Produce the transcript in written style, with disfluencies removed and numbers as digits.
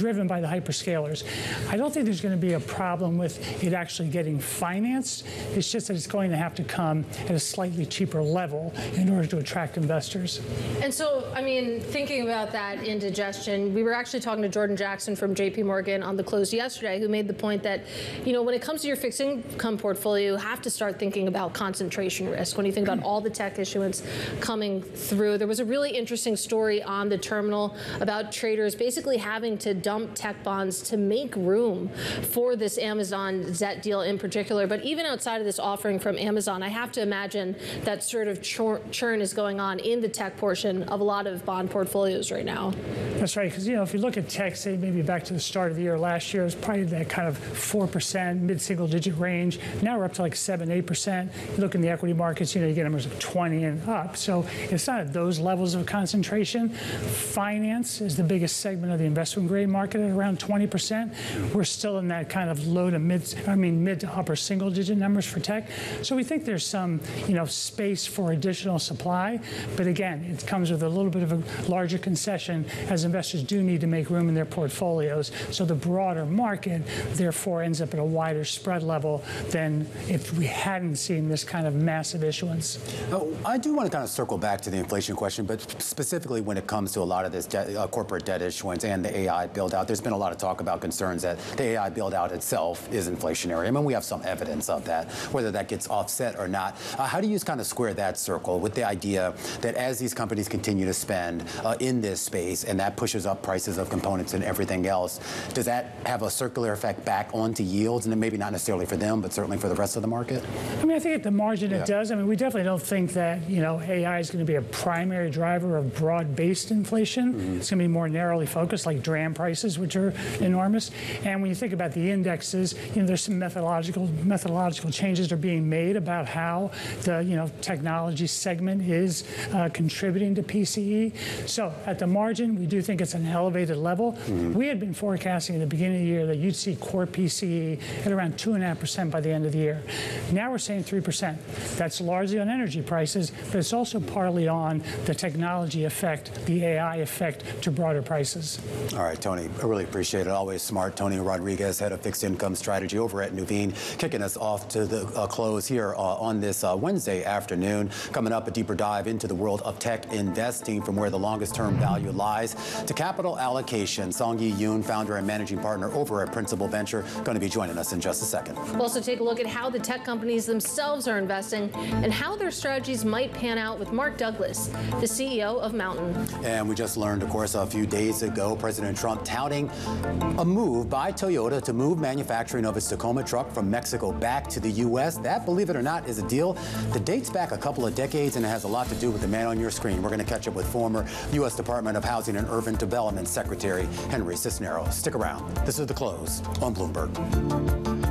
driven by the hyperscalers. I don't think there's going to be a problem with it actually getting financed. It's just that it's going to have to come at a slightly cheaper level in order to attract investors. And so, I mean, thinking about that indigestion, we were actually talking to Jordan Jackson from JP Morgan on the close yesterday, who made the point that, you know, when it comes to your fixed income portfolio, you have to start thinking about concentration risk. When you think about all the tech issuance coming through, there was a really interesting story on the terminal about traders basically having to dump tech bonds to make room for this Amazon Zet deal in particular. But even outside of this offering from Amazon, I have to imagine that sort of churn is going on in the tech portion of a lot of bond portfolios right now. That's right, because, you know, if you look at tech, say maybe back to the start of the year last year, it was probably that kind of 4%, mid-single digit range. Now we're up to like 7, 8%. You look in the equity markets, you know, you get numbers of 20 and up. So it's not at those levels of concentration. Finance is the biggest segment of the investment grade market at around 20%. We're still in that kind of low to mid to upper single digit numbers for tech. So we think there's some, you know, space for additional supply. But again, it comes with a little bit of a larger concession, as investors do need to make room in their portfolios. So the broader market, therefore, ends up at a wider spread level than if we hadn't seen this kind of massive issuance. I do want to kind of circle back to the inflation question, but specifically when it comes to a lot of this corporate debt issuance and the AI build-out, there's been a lot of talk about concerns that the AI build-out itself is inflationary. I mean, we have some evidence of that, whether that gets offset or not. How do you kind of square that circle with the idea that as these companies continue to spend in this space and that pushes up prices of components and everything else, does that have a circular effect back onto yields, and maybe not necessarily for them, but certainly for the rest of the market? I mean, I think at the margin it does. I mean, we definitely don't think that, you know, AI is going to be a primary driver of broad-based inflation. It's going to be more narrowly focused, like DRAM prices, which are enormous. And when you think about the indexes, you know, there's some methodological changes that are being made about how the, you know, technology segment is contributing to PCE. So at the margin, we do think it's an elevated level. We had been forecasting at the beginning of the year that you'd see core PCE at around 2.5% by the end of the year. Now we're saying 3%. That's largely on energy prices, but it's also partly on the technology effect, the AI effect to broader prices. All right, Tony, I really appreciate it. Always smart. Tony Rodriguez, head of fixed income strategy over at Nuveen, kicking us off to the close here on this Wednesday afternoon. Coming up, a deeper dive into the world of tech investing, from where the longest term value lies to capital allocation. Song-Yi Yoon, founder and managing partner over at Principal Venture, going to be joining us in just a second. We'll also take a look at how the tech companies themselves are investing and how their strategies might pan out with Mark Douglas, the CEO of Mountain. And we just learned, of course, a few days ago, President Trump touting a move by Toyota to move manufacturing of its Tacoma truck from Mexico back to the U.S. That, believe it or not, is a deal that dates back a couple of decades, and it has a lot to do with the man on your screen. We're going to catch up with former U.S. Department of Housing and Urban Development Secretary Henry Cisneros. Stick around. This is The Close on Bloomberg.